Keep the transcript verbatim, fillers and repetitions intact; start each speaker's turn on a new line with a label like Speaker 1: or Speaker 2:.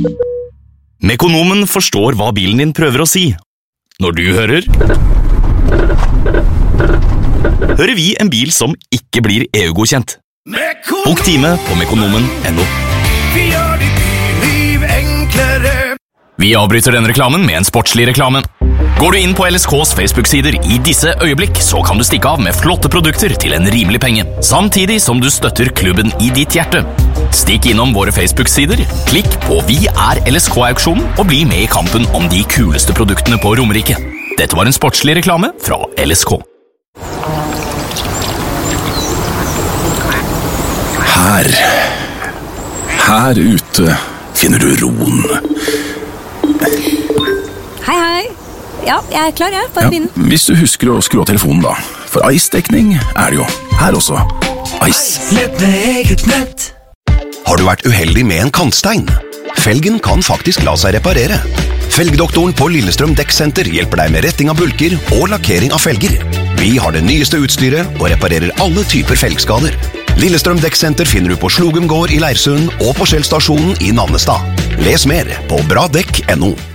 Speaker 1: Mekonomen forstår hva bilen din prøver å si. Når du hører... Hører vi en bil som ikke blir E U-godkjent. Bok time på mekonomen punktum no.
Speaker 2: Vi gjør ditt liv enklere.
Speaker 1: Vi avbryter denne reklamen med en sportslig reklame. Går du inn på L S K's Facebook-sider i disse øyeblikk, så kan du stikke av med flotte produkter til en rimelig penge, samtidig som du støtter klubben i ditt hjerte. Stikk innom våre Facebook-sider, klikk på Vi er L S K-auksjonen og bli med i kampen om de kuleste produktene på Romerike. Dette var en sportslig reklame fra L S K.
Speaker 3: Her, her ute finner du roen.
Speaker 4: Hei, hei. Ja, jeg er klar, jeg. Bare begynn.
Speaker 3: Ja, hvis du husker å skru av telefonen da. For Ice-dekning er det jo. Her også. Ice.
Speaker 2: Nett med eget nett.
Speaker 5: Har du vært uheldig med en kantstein? Felgen kan faktisk la seg reparere. Felgdoktoren på Lillestrøm Dekksenter hjelper deg med retting av bulker og lakkering av felger. Vi har det nyeste utstyret og reparerer alle typer felgskader. Lillestrøm Dekksenter finner du på Slogum gård i Leirsund og på Skjellstasjonen i Nannestad. Les mer på bra dekk punktum no.